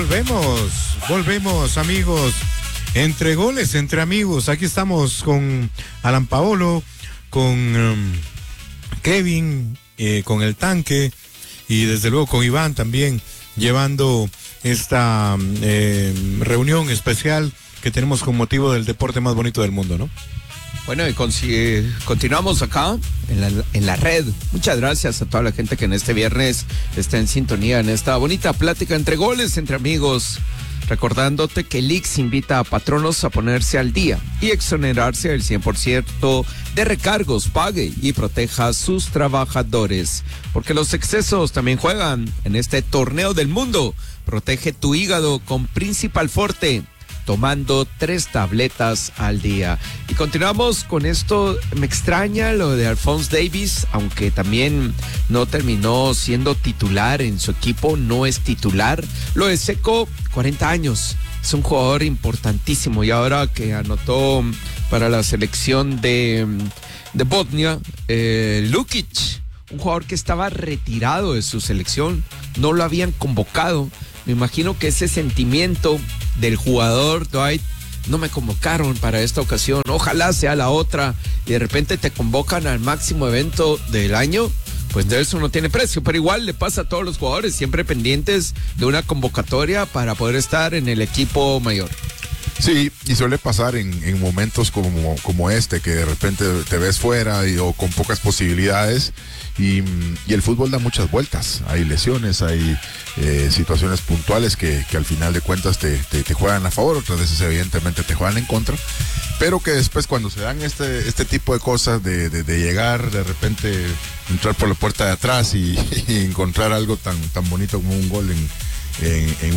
Volvemos amigos, entre goles, entre amigos, aquí estamos con Alan Paolo, con Kevin, con el Tanque y desde luego con Iván también, llevando esta reunión especial que tenemos con motivo del deporte más bonito del mundo, ¿no? Bueno, y continuamos acá en la red. Muchas gracias a toda la gente que en este viernes está en sintonía en esta bonita plática entre goles, entre amigos. Recordándote que Lix invita a patronos a ponerse al día y exonerarse del 100% de recargos, pague y proteja a sus trabajadores. Porque los excesos también juegan en este torneo del mundo. Protege tu hígado con Principal Forte, tomando 3 tabletas al día. Y continuamos con esto. Me extraña lo de Alphonse Davies, aunque también no terminó siendo titular en su equipo, no es titular. Lo de Seco, 40 años, es un jugador importantísimo, y ahora que anotó para la selección de Bosnia, Lukic, un jugador que estaba retirado de su selección, no lo habían convocado. Me imagino que ese sentimiento del jugador, Dwight, no me convocaron para esta ocasión, ojalá sea la otra, y de repente te convocan al máximo evento del año, pues de eso no tiene precio. Pero igual le pasa a todos los jugadores, siempre pendientes de una convocatoria para poder estar en el equipo mayor. Sí, y suele pasar en momentos como este, que de repente te ves fuera o con pocas posibilidades, y el fútbol da muchas vueltas. Hay lesiones, hay situaciones puntuales que al final de cuentas te juegan a favor, otras veces evidentemente te juegan en contra, pero que después cuando se dan este tipo de cosas de llegar, de repente entrar por la puerta de atrás y encontrar algo tan bonito como un gol en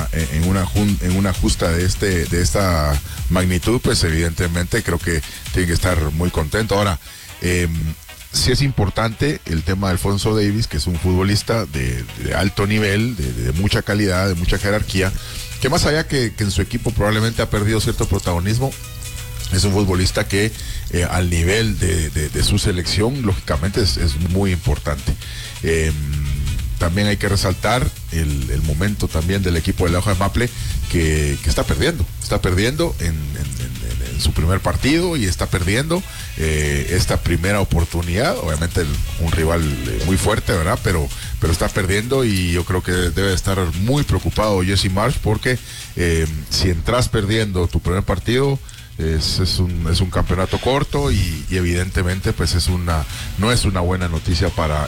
una justa de esta magnitud, pues evidentemente creo que tiene que estar muy contento. Ahora, sí es importante el tema de Alphonso Davies, que es un futbolista de alto nivel, de mucha calidad, de mucha jerarquía, que más allá que en su equipo probablemente ha perdido cierto protagonismo, es un futbolista que al nivel de su selección, lógicamente es muy importante. También hay que resaltar el momento también del equipo de la Hoja de Maple, que está perdiendo en su primer partido, y está perdiendo esta primera oportunidad. Obviamente un rival muy fuerte, ¿verdad? Pero está perdiendo, y yo creo que debe estar muy preocupado Jesse Marsch, porque si entras perdiendo tu primer partido, es un campeonato corto, y evidentemente pues no es una buena noticia para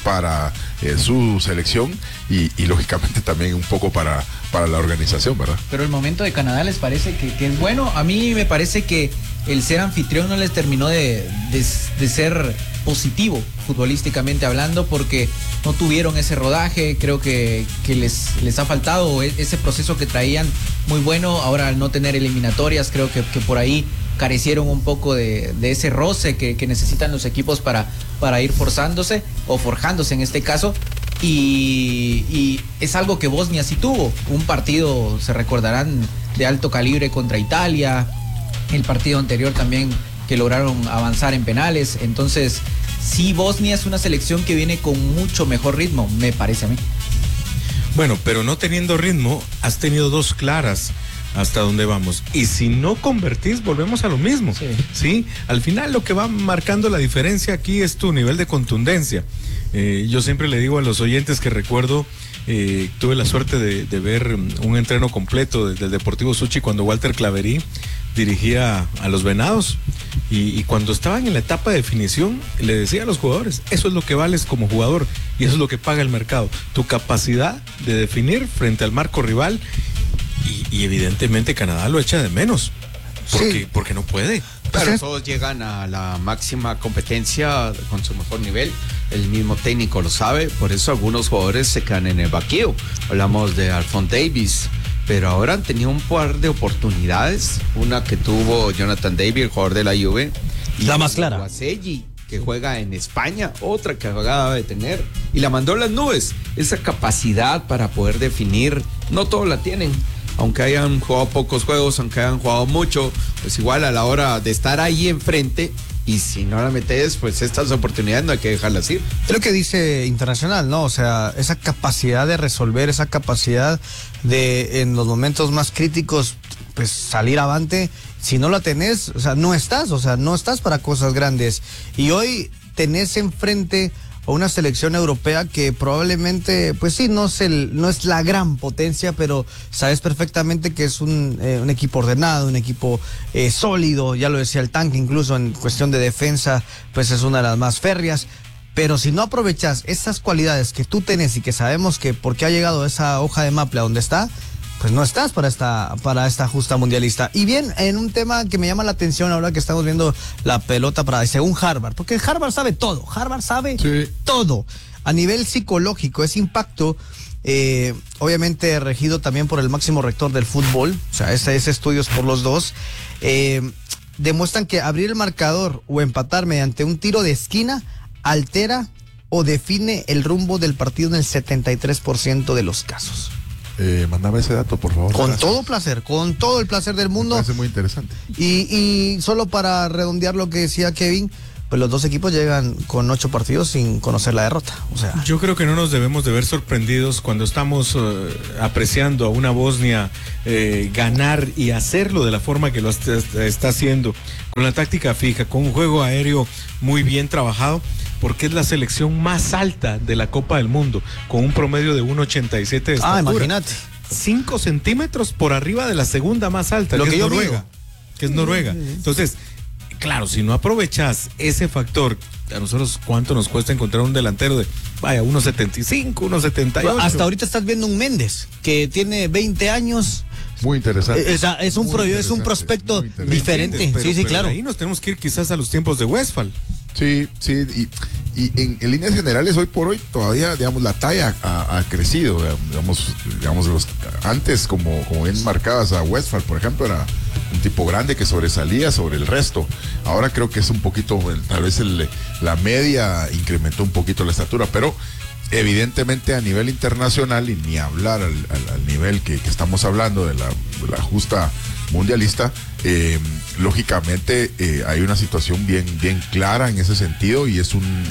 su selección, y lógicamente también un poco para la organización, ¿verdad? Pero el momento de Canadá, ¿les parece que es bueno? A mí me parece que el ser anfitrión no les terminó de ser positivo futbolísticamente hablando, porque no tuvieron ese rodaje. Creo que les ha faltado ese proceso que traían muy bueno. Ahora, al no tener eliminatorias, creo que por ahí carecieron un poco de ese roce que necesitan los equipos para ir forzándose o forjándose en este caso. Y es algo que Bosnia sí tuvo. Un partido, se recordarán, de alto calibre contra Italia. El partido anterior también, que lograron avanzar en penales. Entonces, sí, Bosnia es una selección que viene con mucho mejor ritmo, me parece a mí. Bueno, pero no teniendo ritmo, has tenido 2 claras hasta donde vamos. Y si no convertís, volvemos a lo mismo. Sí. Al final lo que va marcando la diferencia aquí es tu nivel de contundencia. Yo siempre le digo a los oyentes que recuerdo, tuve la suerte de ver un entreno completo del Deportivo Suchi cuando Walter Claverí dirigía a los Venados, y cuando estaban en la etapa de definición le decía a los jugadores: eso es lo que vales como jugador, y eso es lo que paga el mercado, tu capacidad de definir frente al marco rival, y evidentemente Canadá lo echa de menos porque no puede. Claro, todos llegan a la máxima competencia con su mejor nivel, el mismo técnico lo sabe, por eso algunos jugadores se quedan en el vaqueo. Hablamos de Alphonse Davies, pero ahora han tenido un par de oportunidades, una que tuvo Jonathan David, el jugador de la Juve, y la más clara, Guaselli, que juega en España, otra que acaba de tener, y la mandó a las nubes. Esa capacidad para poder definir, no todos la tienen. Aunque hayan jugado pocos juegos, aunque hayan jugado mucho, pues igual a la hora de estar ahí enfrente, y si no la metes, pues estas oportunidades no hay que dejarlas ir. Es lo que dice Internacional, ¿no? O sea, esa capacidad de resolver, esa capacidad de en los momentos más críticos, pues salir avante. Si no la tenés, o sea, no estás para cosas grandes. Y hoy tenés enfrente a una selección europea que probablemente, pues sí, no es la gran potencia, pero sabes perfectamente que es un equipo ordenado, un equipo sólido, ya lo decía el Tanque, incluso en cuestión de defensa, pues es una de las más férreas. Pero si no aprovechas esas cualidades que tú tenés y que sabemos que por qué ha llegado esa hoja de Maple a donde está, pues no estás para esta justa mundialista. Y bien, en un tema que me llama la atención ahora que estamos viendo la pelota según Harvard, porque Harvard sabe todo, todo. A nivel psicológico, ese impacto, obviamente regido también por el máximo rector del fútbol, o sea, ese estudios por los dos, demuestran que abrir el marcador o empatar mediante un tiro de esquina altera o define el rumbo del partido en el 73% de los casos. Mandaba ese dato, por favor. Con todo placer, con todo el placer del mundo. Me parece muy interesante. Y solo para redondear lo que decía Kevin, pues los dos equipos llegan con 8 partidos sin conocer la derrota. O sea, yo creo que no nos debemos de ver sorprendidos cuando estamos apreciando a una Bosnia ganar y hacerlo de la forma que lo está haciendo, con la táctica fija, con un juego aéreo muy bien trabajado, porque es la selección más alta de la Copa del Mundo, con un promedio de 1.87 de estatura. Imagínate. 5 centímetros por arriba de la segunda más alta, lo que es Noruega. Que es Noruega. Entonces, claro, si no aprovechas ese factor, a nosotros cuánto nos cuesta encontrar un delantero de, 1.75, 1.78. Hasta ahorita estás viendo un Méndez, que tiene 20 años. Muy interesante. Es un prospecto diferente. Pero claro. Ahí nos tenemos que ir quizás a los tiempos de Westphal. Sí, y en líneas generales, hoy por hoy, todavía, digamos, la talla ha crecido, digamos, antes, como bien marcabas a Westphal, por ejemplo, era un tipo grande que sobresalía sobre el resto. Ahora creo que es un poquito, tal vez la media incrementó un poquito la estatura, pero evidentemente a nivel internacional, y ni hablar al nivel que estamos hablando de la justa mundialista, lógicamente hay una situación bien clara en ese sentido, y es un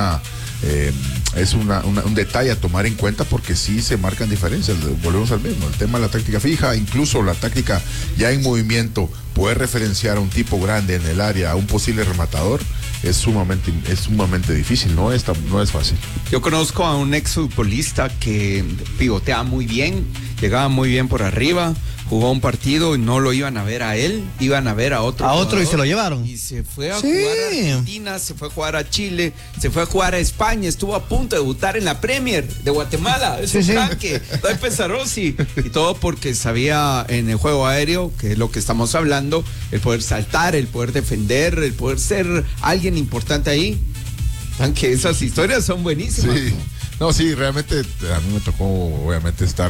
detalle a tomar en cuenta, porque sí se marcan diferencias. Volvemos al mismo, el tema de la táctica fija, incluso la táctica ya en movimiento, poder referenciar a un tipo grande en el área, a un posible rematador, es sumamente difícil, no es fácil. Yo conozco a un exfutbolista que pivoteaba muy bien, llegaba muy bien por arriba, jugó un partido y no lo iban a ver a él, iban a ver a otro. A otro y se lo llevaron. Y se fue a jugar a Argentina, se fue a jugar a Chile, se fue a jugar a España, estuvo a punto de debutar en la Premier de Guatemala. Es un tanque, Dai Pesarossi. Y todo porque sabía en el juego aéreo, que es lo que estamos hablando, el poder saltar, el poder defender, el poder ser alguien importante ahí. Aunque esas historias son buenísimas. Sí. No, sí, realmente a mí me tocó, obviamente, estar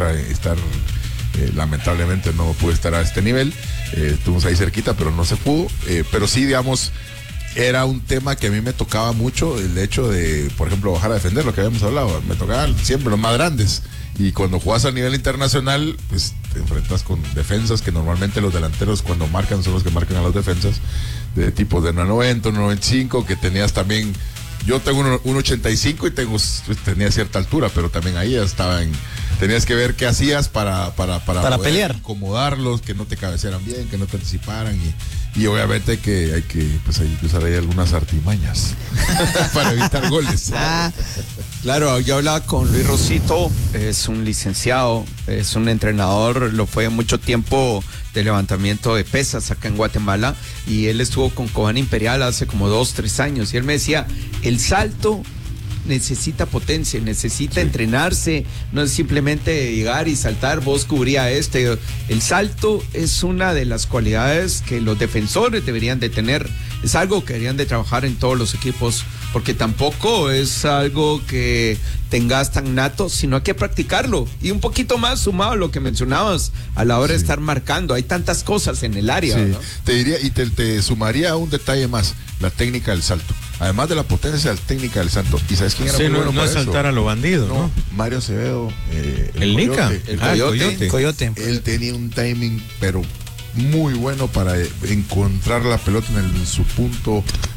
lamentablemente no pude estar a este nivel, estuvimos ahí cerquita, pero no se pudo, pero sí, digamos, era un tema que a mí me tocaba mucho, el hecho de, por ejemplo, bajar a defender, lo que habíamos hablado, me tocaban siempre los más grandes, y cuando jugás a nivel internacional, pues te enfrentas con defensas que normalmente los delanteros cuando marcan son los que marcan a las defensas, de tipos de 1.90, 1.95, que tenías también. Yo tengo un 85 y tenía cierta altura, pero también ahí tenías que ver qué hacías para pelear, acomodarlos, que no te cabecearan bien, que no te anticiparan, y obviamente que hay que usar ahí algunas artimañas para evitar goles. Claro, yo hablaba con Luis Rosito, es un licenciado, es un entrenador, lo fue mucho tiempo de levantamiento de pesas acá en Guatemala, y él estuvo con Cobán Imperial hace como 2-3 años, y él me decía, el salto necesita potencia, necesita entrenarse, no es simplemente llegar y saltar, vos cubría el salto es una de las cualidades que los defensores deberían de tener, es algo que deberían de trabajar en todos los equipos, porque tampoco es algo que tengas tan nato, sino hay que practicarlo, y un poquito más sumado a lo que mencionabas a la hora de estar marcando, hay tantas cosas en el área, ¿no? Te diría, y te sumaría un detalle más, la técnica del salto. Además de la potencia, la técnica del salto. ¿Y sabes quién era muy bueno para es saltar eso? a lo bandido, ¿no? Mario Acevedo. El Nica. El Coyote. Él tenía un timing, pero muy bueno para encontrar la pelota en su punto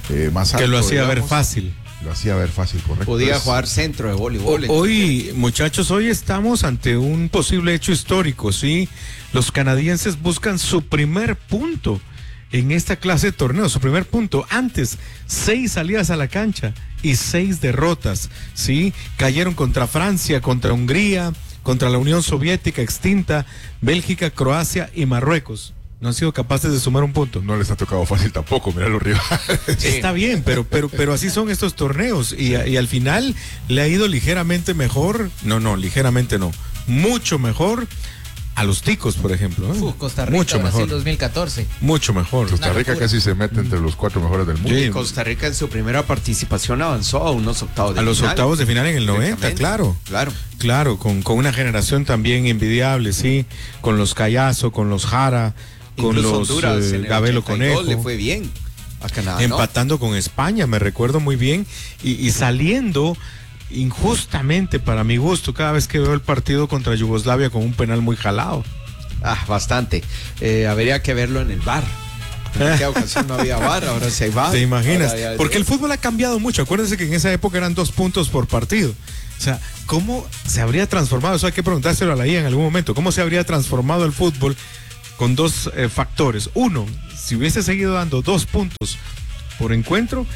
más alto. Que lo hacía ver digamos. fácil. Lo hacía ver fácil, correcto. Podía Entonces, jugar centro de voleibol. Hoy, muchachos, hoy estamos ante un posible hecho histórico, ¿sí? Los canadienses buscan su primer punto en esta clase de torneo, su primer punto. Antes, 6 salidas a la cancha y 6 derrotas, ¿sí? Cayeron contra Francia, contra Hungría, contra la Unión Soviética extinta, Bélgica, Croacia y Marruecos. No han sido capaces de sumar un punto. no les ha tocado fácil tampoco, mira los rivales. Está bien, pero así son estos torneos y al final le ha ido ligeramente mejor, ligeramente no, mucho mejor a los ticos, por ejemplo. Costa Rica, mucho Brasil mejor. 2014. Mucho mejor. Costa Rica locura. casi se mete entre los 4 mejores del mundo. Sí. Costa Rica en su primera participación avanzó a unos octavos de A los final. octavos de final en el 90, Directamente. claro. Claro. Claro, con una generación también envidiable, sí, con los Callazo, con los Jara, con Incluso los Honduras en el Gabelo 82 Conejo. le fue bien a Canadá, ¿no? Empatando con España, me recuerdo muy bien, y saliendo injustamente para mi gusto cada vez que veo el partido contra Yugoslavia con un penal muy jalado. Bastante. Habría que verlo en el VAR. En aquella ocasión no había VAR, ahora sí hay VAR. ¿Te imaginas? Ahora ya- Porque el fútbol ha cambiado mucho. Acuérdense que en esa época eran 2 puntos por partido. O sea, ¿cómo se habría transformado? Eso hay que preguntárselo a la IA en algún momento. ¿Cómo se habría transformado el fútbol con 2 factores? Uno, si hubiese seguido dando 2 puntos por encuentro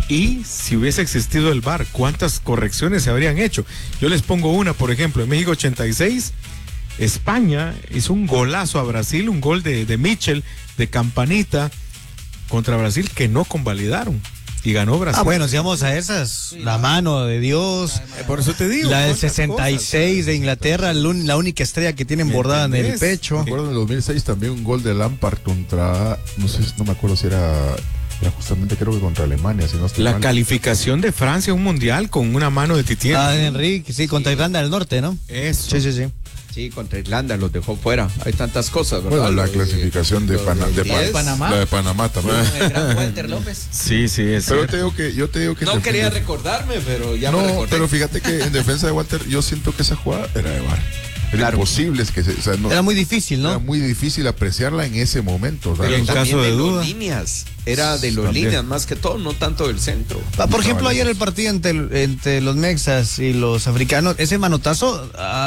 y si hubiese existido el VAR, ¿cuántas correcciones se habrían hecho? Yo les pongo una, por ejemplo, en México 86, España hizo un golazo a Brasil, un gol de Mitchell, de campanita, contra Brasil que no convalidaron. Y ganó Brasil. Bueno, si vamos a esas, la mano de Dios, Por eso te digo. la del ¿cuántas 66 cosas? de Inglaterra, la única estrella que tienen ¿Me bordada en el entendés? pecho. Me acuerdo en el 2006 también un gol de Lampard contra, no me acuerdo si era justamente creo que contra Alemania, si no estoy La mal. calificación de Francia a un mundial con una mano de Titién. Enrique, sí, contra Irlanda del Norte, ¿no? Eso. Sí. Sí, contra Irlanda los dejó fuera. Hay tantas cosas, ¿verdad? Bueno, la Lo de- clasificación de, lo de 10. Panamá. La de Panamá también. El gran Walter López. Sí, es Pero cierto. yo te digo que No en quería defensa- recordarme, pero ya me No, recordé. pero fíjate que en defensa de Walter yo siento que esa jugada era de VAR. Era Claro. imposible, es que o sea, no, Era muy difícil, era ¿no? muy difícil apreciarla en ese momento. o sea, Pero en no- caso También de los duda. líneas. Era de los También. líneas más que todo, no tanto del centro. Por ejemplo, No, ayer el partido entre los mexas y los africanos, ese manotazo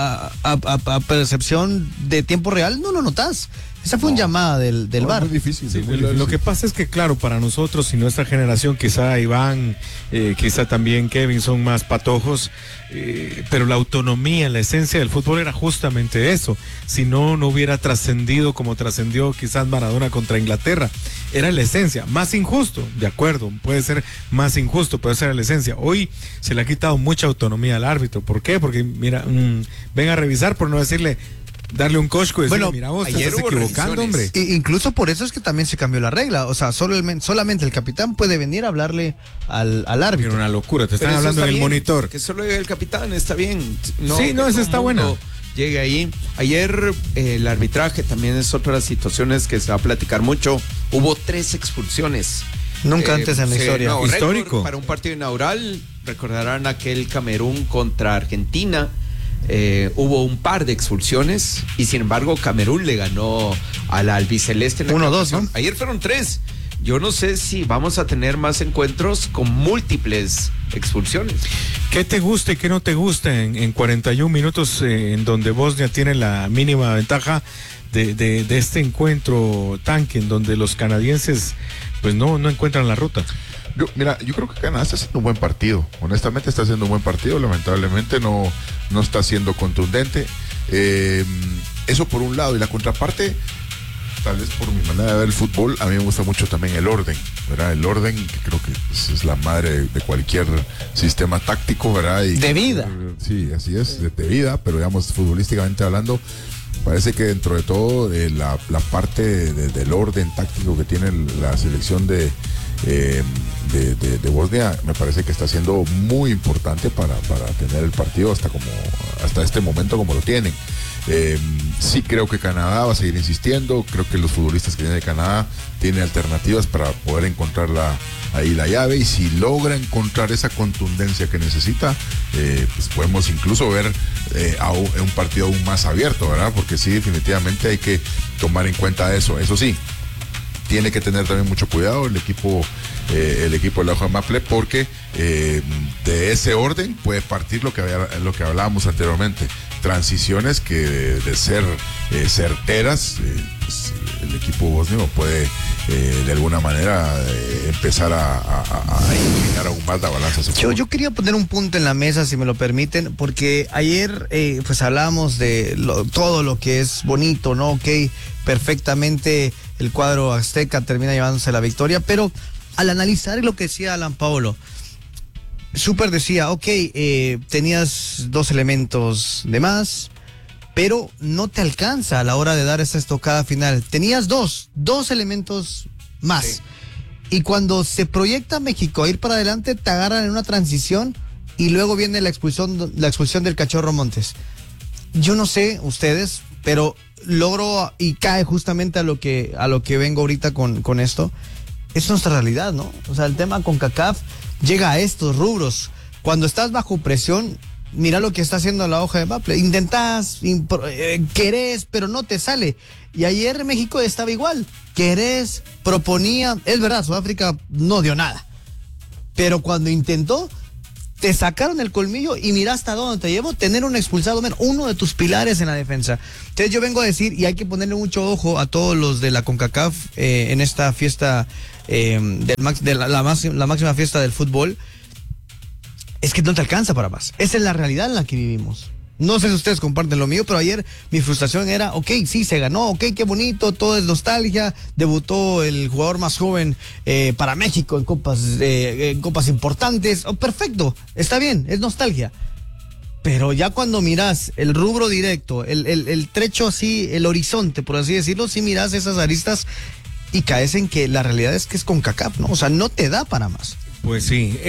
a percepción de tiempo real no lo notas. Esa fue una llamada del no, VAR. es muy difícil. Sí, es muy lo difícil. que pasa es que, claro, para nosotros y nuestra generación, quizá Iván, quizá también Kevin son más patojos, pero la autonomía, la esencia del fútbol era justamente eso. Si no, no hubiera trascendido como trascendió quizás Maradona contra Inglaterra. Era la esencia. Más injusto, de acuerdo, puede ser más injusto, pero esa era la esencia. Hoy se le ha quitado mucha autonomía al árbitro. ¿Por qué? Porque, mira, ven a revisar por no decirle, darle un cosco y decirle, Bueno, mira vos, te ayer estás hubo equivocando, revisiones. hombre. Incluso por eso es que también se cambió la regla. O sea, solamente el capitán puede venir a hablarle al Era árbitro. una locura, te Pero están eso hablando está en el bien, monitor. Que solo llegue el capitán, está bien. Sí, que no, esa todo está mundo buena. Llegue ahí. Ayer el arbitraje también es otra de las situaciones que se va a platicar mucho. Hubo 3 expulsiones. Nunca antes en la historia. récord Histórico. para un partido inaugural. Recordarán aquel Camerún contra Argentina. Hubo un par de expulsiones y sin embargo Camerún le ganó a la albiceleste en la 1-2, ocasión. ¿no? Ayer fueron 3. Yo no sé si vamos a tener más encuentros con múltiples expulsiones. ¿Qué te gusta y qué no te gusta en 41 minutos en donde Bosnia tiene la mínima ventaja de este encuentro tanque en donde los canadienses pues no encuentran la ruta? Yo creo que Canadá está haciendo un buen partido. Honestamente está haciendo un buen partido. Lamentablemente no está siendo contundente. Eso por un lado. Y la contraparte, tal vez por mi manera de ver el fútbol, a mí me gusta mucho también el orden, ¿verdad? El orden, que creo que es la madre de cualquier sistema táctico, ¿verdad? De vida. Sí, así es, de vida, pero digamos, futbolísticamente hablando, parece que dentro de todo la parte del orden táctico que tiene la selección de Bosnia me parece que está siendo muy importante para tener el partido hasta este momento como lo tienen. Sí creo que Canadá va a seguir insistiendo, creo que los futbolistas que vienen de Canadá tienen alternativas para poder encontrar ahí la llave, y si logra encontrar esa contundencia que necesita, pues podemos incluso ver un partido aún más abierto, ¿verdad? Porque sí, definitivamente hay que tomar en cuenta eso. Eso sí, tiene que tener también mucho cuidado el equipo el equipo de la Hoja Maple, porque de ese orden puede partir lo que hablábamos anteriormente, transiciones que de ser certeras, pues, el equipo bosnio puede de alguna manera empezar a inclinar aún más la balanza. Yo quería poner un punto en la mesa, si me lo permiten, porque ayer pues hablábamos de todo lo que es bonito, ¿no? Ok, perfectamente el cuadro azteca termina llevándose la victoria, pero al analizar lo que decía Alan Paolo, Super decía, ok, tenías 2 elementos de más, pero no te alcanza a la hora de dar esa estocada final. Tenías dos elementos más. Sí. Y cuando se proyecta México a ir para adelante, te agarran en una transición y luego viene la expulsión del Cachorro Montes. Yo no sé ustedes, pero logro y cae justamente a lo que vengo ahorita con esto. Es nuestra realidad, ¿no? O sea, el tema con CONCACAF llega a estos rubros. Cuando estás bajo presión, mira lo que está haciendo la Hoja de Maple. Intentás, querés, pero no te sale. Y ayer México estaba igual. Querés, proponía. Es verdad, Sudáfrica no dio nada. Pero cuando intentó, te sacaron el colmillo y mira hasta dónde te llevó tener un expulsado menos, uno de tus pilares en la defensa. Entonces yo vengo a decir, y hay que ponerle mucho ojo a todos los de la CONCACAF en esta fiesta, la máxima fiesta del fútbol, es que no te alcanza para más. Esa es la realidad en la que vivimos. No sé si ustedes comparten lo mío, pero ayer mi frustración era, ok, sí, se ganó, ok, qué bonito, todo es nostalgia, debutó el jugador más joven para México en copas importantes, perfecto, está bien, es nostalgia. Pero ya cuando miras el rubro directo, el trecho así, el horizonte, por así decirlo, sí miras esas aristas y caes en que la realidad es que es CONCACAF, ¿no? O sea, no te da para más. Pues sí.